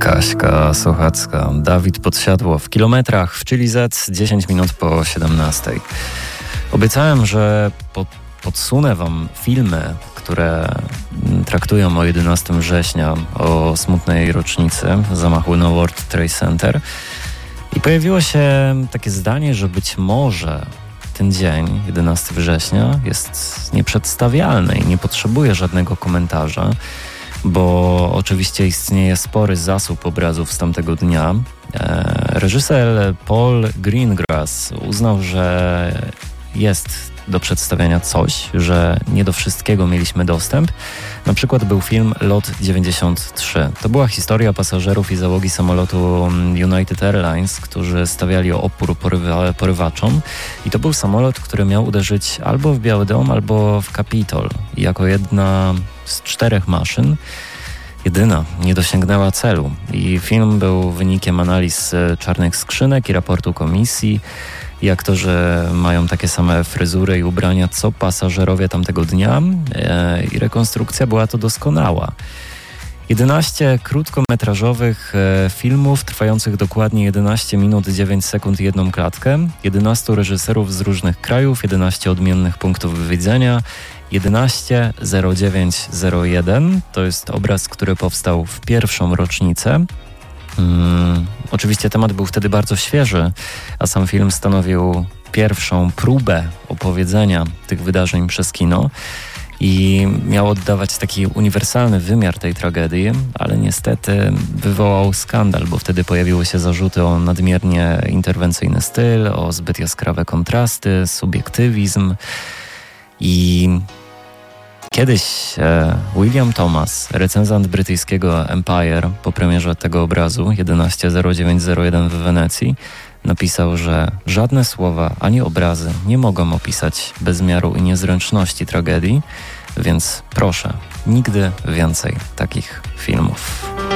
Kaśka Sochacka, Dawid Podsiadło w kilometrach w Chili Z 10 minut po 17. Obiecałem, że podsunę wam filmy, które traktują o 11 września, o smutnej rocznicy zamachu na World Trade Center. I pojawiło się takie zdanie, że być może ten dzień, 11 września, jest nieprzedstawialny i nie potrzebuje żadnego komentarza, bo oczywiście istnieje spory zasób obrazów z tamtego dnia. Reżyser Paul Greengrass uznał, że jest do przedstawienia coś, że nie do wszystkiego mieliśmy dostęp. Na przykład był film Lot 93. To była historia pasażerów i załogi samolotu United Airlines, którzy stawiali opór porywaczom. I to był samolot, który miał uderzyć albo w Biały Dom, albo w Kapitol. I jako jedna z 4 maszyn, jedyna nie dosięgnęła celu. I film był wynikiem analiz czarnych skrzynek i raportu komisji. I aktorzy mają takie same fryzury i ubrania, co pasażerowie tamtego dnia. I rekonstrukcja była to doskonała. 11 krótkometrażowych filmów trwających dokładnie 11 minut 9 sekund i 1 klatkę. 11 reżyserów z różnych krajów, 11 odmiennych punktów widzenia. 11.09.01 to jest obraz, który powstał w pierwszą rocznicę. Oczywiście temat był wtedy bardzo świeży, a sam film stanowił pierwszą próbę opowiedzenia tych wydarzeń przez kino i miał oddawać taki uniwersalny wymiar tej tragedii, ale niestety wywołał skandal, bo wtedy pojawiły się zarzuty o nadmiernie interwencyjny styl, o zbyt jaskrawe kontrasty, subiektywizm i kiedyś William Thomas, recenzent brytyjskiego Empire po premierze tego obrazu 11.09.01 w Wenecji, napisał, że żadne słowa ani obrazy nie mogą opisać bezmiaru i niezręczności tragedii, więc proszę, nigdy więcej takich filmów.